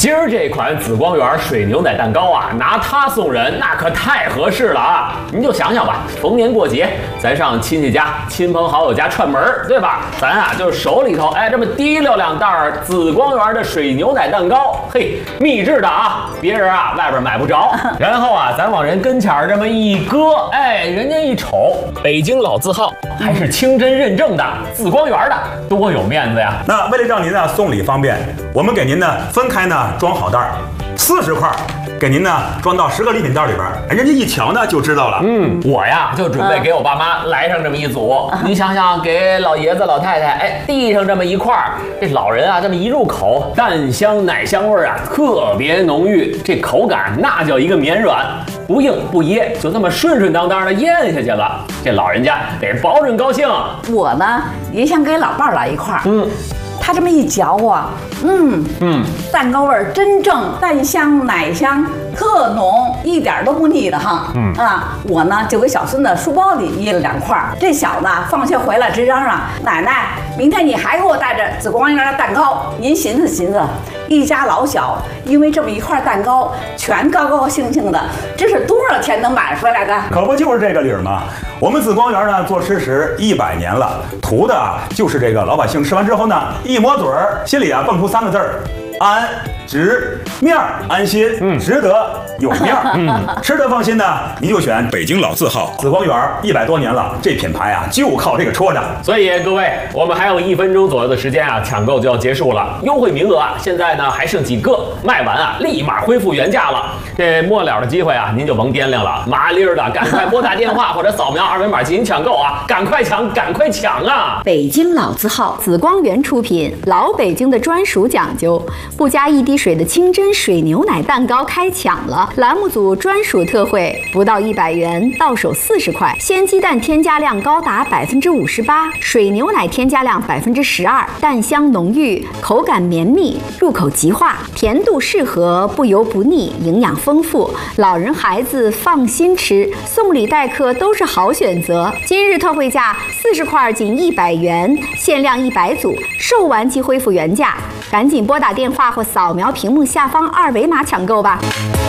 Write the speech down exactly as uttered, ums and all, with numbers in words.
今儿这款紫光园水牛奶蛋糕啊，拿它送人那可太合适了啊！你就想想吧，逢年过节，咱上亲戚家、亲朋好友家串门儿，对吧？咱啊就手里头哎这么提溜两袋儿紫光园的水牛奶蛋糕，嘿，秘制的啊，别人啊外边买不着。然后啊，咱往人跟前儿这么一搁，哎，人家一瞅，北京老字号，还是清真认证的紫光园的，多有面子呀！ 那为了让您呢送礼方便，我们给您呢分开呢装好袋儿，四十块，给您呢装到十个礼品袋里边，人家一瞧呢就知道了。 嗯，我呀就准备给我爸妈来上这么一组。你想想，给老爷子老太太，哎，递上这么一块儿，这老人啊这么一入口，蛋香奶香味儿啊特别浓郁，这口感那叫一个绵软，不硬不噎，就这么顺顺当当的咽下去了。这老人家得保准高兴。 我呢也想给老伴儿来一块儿。 嗯。 他这么一嚼啊，嗯嗯， 蛋糕味儿真正，蛋香奶香特浓，一点都不腻的哈。嗯啊，我呢就给小孙子书包里掖了两块儿。这小子放学回来直嚷嚷：“奶奶，明天你还给我带着紫光园的蛋糕。”您寻思寻思，一家老小因为这么一块蛋糕，全高高兴兴的，这是多少钱能买出来的？ 可不就是这个理儿吗？我们紫光园呢做吃食一百年了，图的啊就是这个老百姓吃完之后呢，一抹嘴儿，心里啊蹦出三个字儿：安、值、面儿，安心，嗯，值得，有面儿，嗯，吃的放心呢，您就选北京老字号紫光园，一百多年了，这品牌啊就靠这个戳着。 所以各位，我们还有一分钟左右的时间啊，抢购就要结束了，优惠名额啊，现在呢还剩几个，卖完啊立马恢复原价了。这末了的机会啊，您就甭掂量了，麻利儿的，赶快拨打电话或者扫描二维码进行抢购啊，赶快抢，赶快抢啊！ 北京老字号紫光园出品，老北京的专属讲究，不加一滴水的清真水牛奶蛋糕开抢了！栏目组专属特惠，不到一百元，到手四十块，鲜鸡蛋添加量高达百分之五十八，水牛奶添加量百分之十二，蛋香浓郁，口感绵密，入口即化，甜度适合，不油不腻，营养丰富，老人孩子放心吃，送礼待客都是好选择。今日特惠价四十块仅一百元，限量一百组，售完即恢复原价，赶紧拨打电话或扫描屏幕下方二维码抢购吧。